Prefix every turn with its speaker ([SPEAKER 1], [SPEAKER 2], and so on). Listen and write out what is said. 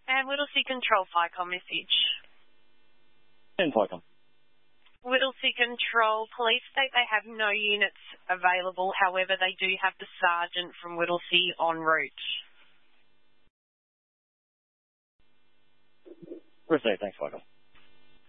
[SPEAKER 1] And Whittlesea Control FICOM message.
[SPEAKER 2] And FICOM.
[SPEAKER 1] Whittlesea Control, police state they have no units available. However, they do have the sergeant from Whittlesea en route.
[SPEAKER 2] Received. Thanks, FICOM.